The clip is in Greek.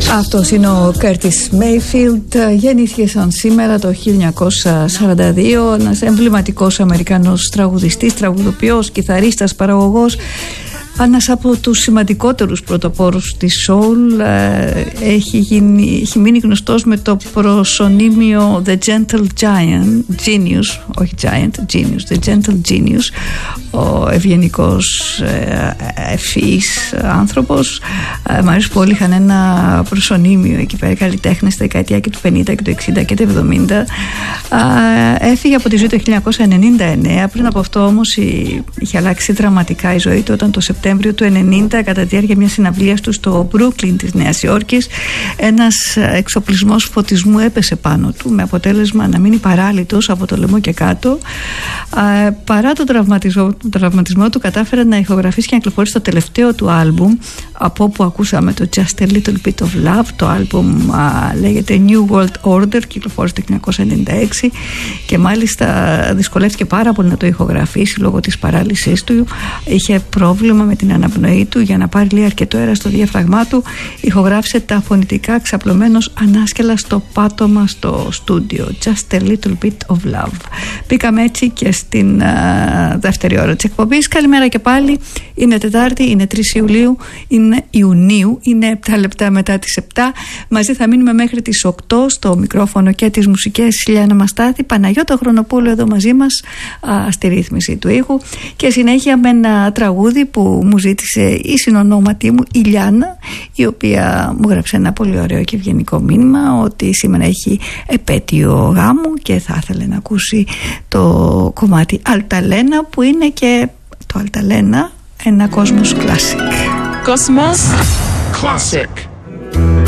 Αυτός είναι ο Curtis Mayfield. Γεννήθηκε σαν σήμερα το 1942, ένας εμβληματικός Αμερικανός τραγουδιστής, τραγουδοποιός, κιθαρίστας, παραγωγός, ένας από τους σημαντικότερους πρωτοπόρους της soul. Έχει μείνει γνωστός με το προσωνύμιο The Gentle Genius, όχι Giant, Genius, The Gentle Genius, ο ευγενικός ευφυής άνθρωπος. Μ' αρέσει πολύ, είχαν ένα προσωνύμιο εκεί πέρα, καλλιτέχνες στα δεκαετία και του 50 και του 60 και του 70. Έφυγε από τη ζωή το 1999. Πριν από αυτό όμως είχε αλλάξει δραματικά η ζωή του όταν το Σεπτέμβριο του 1990, κατά τη διάρκεια μιας συναυλίας του στο Brooklyn της Νέας Υόρκης, ένας εξοπλισμός φωτισμού έπεσε πάνω του, με αποτέλεσμα να μείνει παράλυτος από το λαιμό και κάτω. Παρά τον τραυματισμό του, κατάφερε να ηχογραφήσει και να κυκλοφορήσει το τελευταίο του άλμπουμ, από όπου ακούσαμε το Just a Little Bit of Love. Το άλμπουμ λέγεται New World Order, κυκλοφόρησε το 1996 και μάλιστα δυσκολεύτηκε πάρα πολύ να το ηχογραφήσει λόγω της παράλυσης του. Είχε πρόβλημα με την αναπνοή του. Για να πάρει λίγο αρκετό αέρα στο διάφραγμά του, ηχογράφησε τα φωνητικά ξαπλωμένος ανάσκελα στο πάτωμα στο στούντιο. Just a Little Bit of Love. Μπήκαμε έτσι και στην δεύτερη ώρα της εκπομπής. Καλημέρα και πάλι. Είναι Τετάρτη, είναι 3 Ιουνίου, είναι 7 λεπτά μετά τις 7. Μαζί θα μείνουμε μέχρι τις 8 στο μικρόφωνο και τις μουσικές. Λιάννα Μαστάθη, Παναγιώτα Χρονοπούλου εδώ μαζί μας στη ρύθμιση του ήχου, και συνέχεια με ένα τραγούδι που μου ζήτησε η συνονόματή μου, η Λιάννα, η οποία μου γράψε ένα πολύ ωραίο και ευγενικό μήνυμα ότι σήμερα έχει επέτειο γάμου και θα ήθελε να ακούσει το κομμάτι Αλταλένα, που είναι και το Αλταλένα ένα Cosmos Classic. Cosmos Classic.